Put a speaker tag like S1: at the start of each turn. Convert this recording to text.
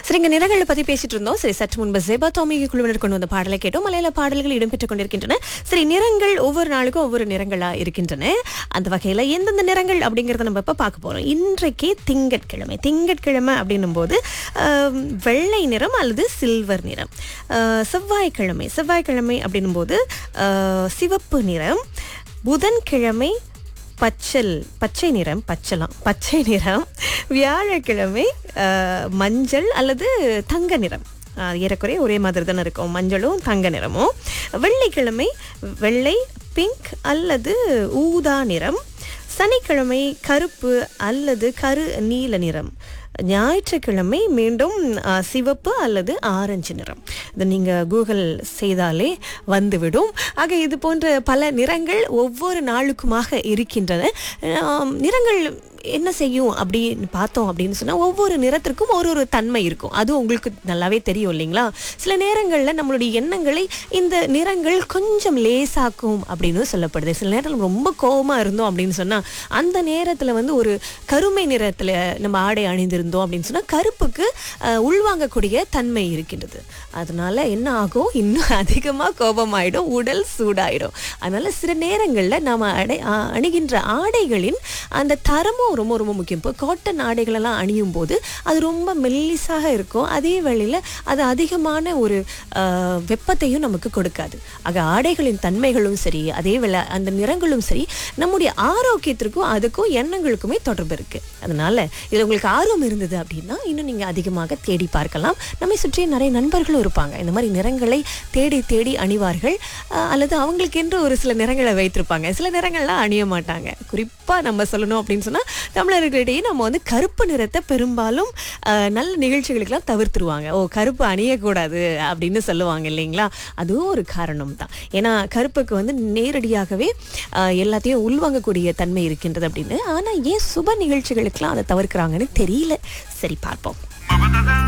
S1: சரிங்க, நிறங்களை பத்தி பேசிட்டு இருந்தோம். சரி, சற்று முன்பு ஜெபா டாமிகி குழுவினர் கொண்டு வந்த பாடலை கேட்டோம். மலையாள பாடல்கள் இடம்பெற்றுக் கொண்டிருக்கின்றன. சரி, நிறங்கள் ஒவ்வொரு நாளுக்கும் ஒவ்வொரு நிறங்களா இருக்கின்றன. அந்த வகையில எந்தெந்த நிறங்கள் அப்படிங்கறத நம்ம இப்ப பார்க்க போறோம். இன்றைக்கு திங்கட்கிழமை அப்படின்னும் போது வெள்ளை நிறம் அல்லது சில்வர் நிறம். செவ்வாய்க்கிழமை அப்படின்னும் போது சிவப்பு நிறம். புதன்கிழமை பச்சை நிறம். வியாழக்கிழமை மஞ்சள் அல்லது தங்க நிறம். ஏறக்குறைய ஒரே மாதிரி தானே இருக்கும், மஞ்சளும் தங்க நிறமும். வெள்ளிக்கிழமை வெள்ளை, பிங்க் அல்லது ஊதா நிறம். சனிக்கிழமை கருப்பு அல்லது கரு நீல நிறம். ஞாயிற்றுக்கிழமை மீண்டும் சிவப்பு அல்லது ஆரஞ்சு நிறம். இதை நீங்க கூகுள் செய்தாலே வந்துவிடும். ஆக இது போன்ற பல நிறங்கள் ஒவ்வொரு நாளுக்குமாக இருக்கின்றன. நிறங்கள் என்ன செய்யும் அப்படின்னு பார்த்தோம் அப்படின்னு சொன்னா, ஒவ்வொரு நிறத்திற்கும் ஒரு தன்மை இருக்கும். அது உங்களுக்கு நல்லாவே தெரியும் இல்லைங்களா? சில நேரங்கள்ல நம்மளுடைய எண்ணங்களை இந்த நிறங்கள் கொஞ்சம் லேசாக்கும் அப்படின்னு சொல்லப்படுது. சில நேரத்தில் ரொம்ப கோபமா இருந்தோம் அப்படின்னு சொன்னா, அந்த நேரத்துல ஒரு கருமை நிறத்துல நம்ம ஆடை அணிந்திருந்தோம் அப்படின்னு சொன்னா, கருப்புக்கு உள்வாங்கக்கூடிய தன்மை இருக்கின்றது. அதனால என்ன ஆகும், இன்னும் அதிகமா கோபமாயிடும், உடல் சூடாயிடும். அதனால சில நேரங்கள்ல நாம அணிகின்ற ஆடைகளின் அந்த தரமும் ரொம்ப ரொம்ப முக்கியம். இப்போ காட்டன் ஆடைகள் எல்லாம் அணியும் போது அது ரொம்ப மெல்லிசாக இருக்கும். அதே வேளையில அது அதிகமான ஒரு வெப்பத்தையும் நமக்கு கொடுக்காது. ஆக ஆடைகளின் தன்மைகளும் சரி, அதே வேளை அந்த நிறங்களும் சரி, நம்முடைய ஆரோக்கியத்திற்கும் அதுக்கும் எண்ணங்களுக்குமே தொடர்பு இருக்கு. அதனால இதுல உங்களுக்கு ஆர்வம் இருந்தது அப்படின்னா இன்னும் நீங்க அதிகமாக தேடி பார்க்கலாம். நம்மை சுற்றி நிறைய நண்பர்களும் இருப்பாங்க, இந்த மாதிரி நிறங்களை தேடி தேடி அணிவார்கள். அல்லது அவங்களுக்கு என்று ஒரு சில நிறங்களை வைத்திருப்பாங்க. சில நிறங்கள்லாம் அணிய மாட்டாங்க. குறிப்பா நம்ம சொல்லணும் அப்படின்னு சொன்னா, தமிழர்களிடையே நம்ம கருப்பு நிறத்தை பெரும்பாலும் நல்ல நிகழ்ச்சிகளுக்கெல்லாம் தவிர்த்துருவாங்க. கருப்பு அணியக்கூடாது அப்படின்னு சொல்லுவாங்க இல்லைங்களா? அதுவும் ஒரு காரணம் தான். ஏன்னா கருப்புக்கு நேரடியாகவே எல்லாத்தையும் உள்வாங்கக்கூடிய தன்மை இருக்கின்றது அப்படின்னு. ஆனா ஏன் சுப நிகழ்ச்சிகளுக்கெல்லாம் அதை தவிர்க்கிறாங்கன்னு தெரியல. சரி, பார்ப்போம்.